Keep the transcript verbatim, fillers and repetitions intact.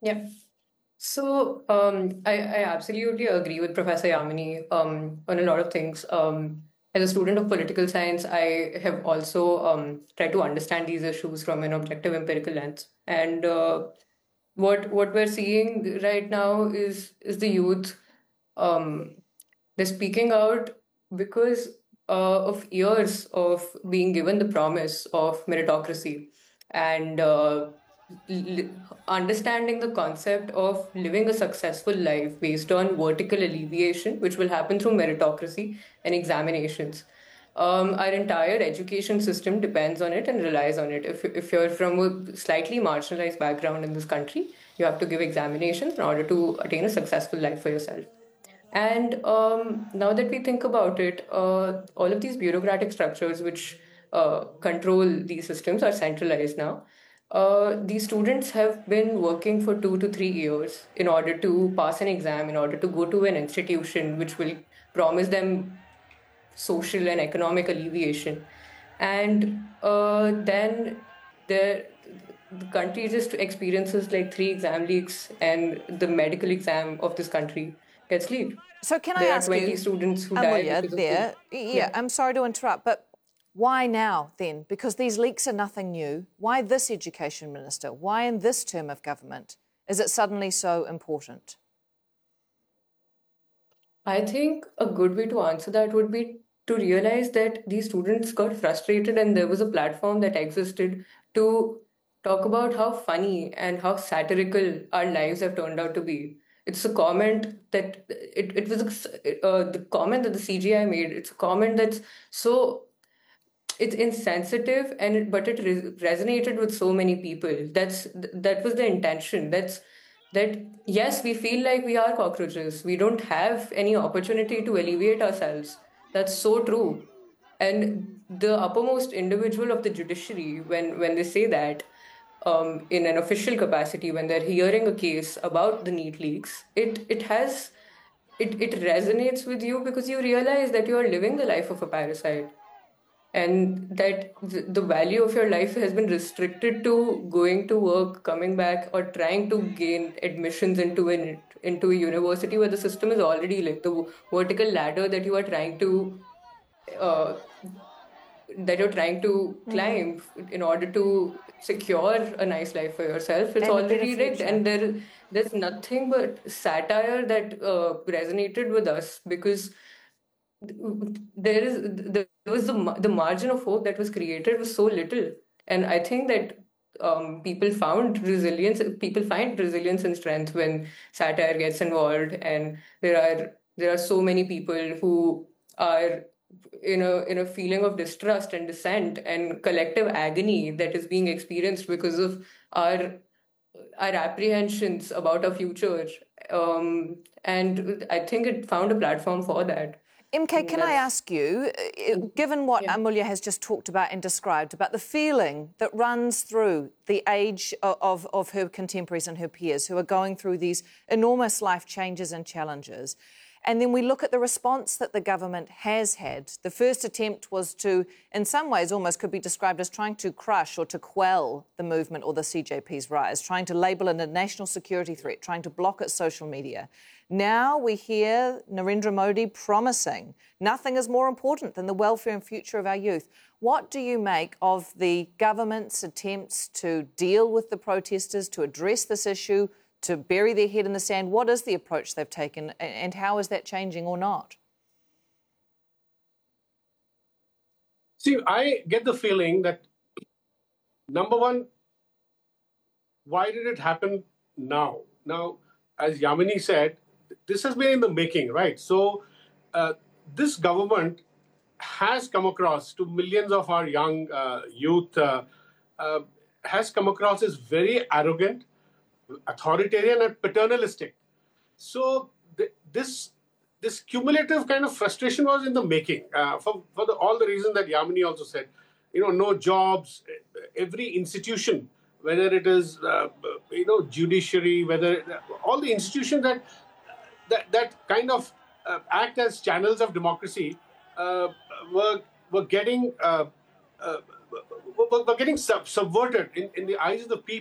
Yeah. So um, I, I absolutely agree with Professor Yamini um, on a lot of things. Um, as a student of political science, I have also um, tried to understand these issues from an objective empirical lens. And uh, what what we're seeing right now is is the youth. Um, they're speaking out because uh, of years of being given the promise of meritocracy and uh, l- understanding the concept of living a successful life based on vertical alleviation, which will happen through meritocracy and examinations. Um, our entire education system depends on it and relies on it. If, if you're from a slightly marginalized background in this country, you have to give examinations in order to attain a successful life for yourself. And um, now that we think about it, uh, all of these bureaucratic structures which uh, control these systems are centralized now. Uh, these students have been working for two to three years in order to pass an exam, in order to go to an institution which will promise them social and economic alleviation. And uh, then there, the country just experiences like three exam leaks, and the medical exam of this country gets leaked. So can I There are ask twenty you, students who died Amulya, because of food. there, yeah, Yeah. I'm sorry to interrupt, but why now then? Because these leaks are nothing new. Why this education minister? Why in this term of government is it suddenly so important? I think a good way to answer that would be to realize that these students got frustrated and there was a platform that existed to talk about how funny and how satirical our lives have turned out to be. It's a comment that it, it was a, uh, the comment that the C G I made. It's a comment that's so it's insensitive and it, but it re- resonated with so many people. That's that was the intention. That's that yes, we feel like we are cockroaches. We don't have any opportunity to alleviate ourselves. That's so true. And the uppermost individual of the judiciary, when when they say that um, in an official capacity, when they're hearing a case about the NEET leaks, it it has it it resonates with you because you realize that you are living the life of a parasite, and that th- the value of your life has been restricted to going to work, coming back, or trying to gain admissions into an into a university where the system is already like the vertical ladder that you are trying to uh, that you're trying to Mm. climb in order to secure a nice life for yourself. It's And a better already rigged, future. and there there's nothing but satire that uh, resonated with us because there is there was the ma- the margin of hope that was created was so little, and I think that um, people found resilience. People find resilience and strength when satire gets involved, and there are there are so many people who are in a in a feeling of distrust and dissent and collective agony that is being experienced because of our our apprehensions about our future. Um, and I think it found a platform for that. M K, can I That's ask you, uh, given what yeah. Amulya has just talked about and described, about the feeling that runs through the age of, of, of her contemporaries and her peers who are going through these enormous life changes and challenges, and then we look at the response that the government has had. The first attempt was to, in some ways, almost could be described as trying to crush or to quell the movement or the C J P's rise, trying to label it a national security threat, trying to block its social media. Now we hear Narendra Modi promising nothing is more important than the welfare and future of our youth. What do you make of the government's attempts to deal with the protesters, to address this issue, to bury their head in the sand? What is the approach they've taken, and how is that changing or not? See, I get the feeling that, number one, why did it happen now? Now, as Yamini said, this has been in the making, right? So uh, this government has come across to millions of our young uh, youth, uh, uh, has come across as very arrogant, authoritarian, and paternalistic. So th- this this cumulative kind of frustration was in the making uh, for, for the, all the reasons that Yamini also said. You know, no jobs, every institution, whether it is, uh, you know, judiciary, whether all the institutions that that, that kind of uh, act as channels of democracy uh, were were getting uh, uh, were, were getting sub- subverted in, in the eyes of the people.